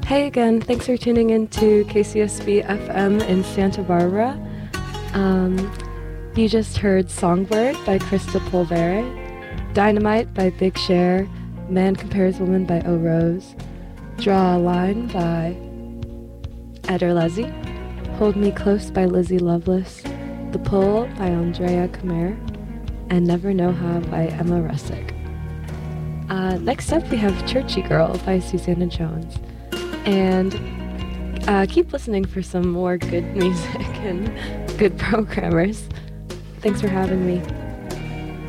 Hey again, thanks for tuning in to KCSB FM in Santa Barbara. You just heard Songbird by Krista Polvere, Dynamite by Big Cher, Man Compares Woman by O Rose, Draw a Line by Ederlezi, Hold Me Close by Lizzie Lovelace, The Pull by Andrea Khmer, and Never Know How by Emma Russick. Next up we have Churchy Girl by Susanna Jones. And keep listening for some more good music and good programmers. Thanks for having me.